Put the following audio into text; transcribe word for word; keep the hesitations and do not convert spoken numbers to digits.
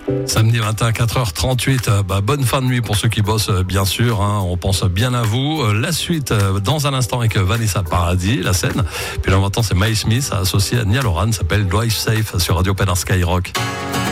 Samedi matin, quatre heures trente-huit. Bah, bonne fin de nuit pour ceux qui bossent, bien sûr. Hein, on pense bien à vous. La suite, dans un instant, avec Vanessa Paradis, la scène. Puis là, maintenant, c'est Miles Smith, associé à Nia Loran, s'appelle Drive Safe sur Radio Penn Skyrock.